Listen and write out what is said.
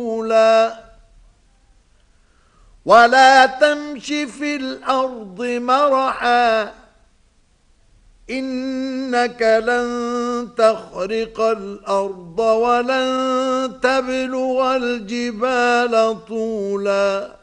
ولا تمش في الأرض مرحا إنك لن تخرق الأرض ولن تبلغ الجبال طولا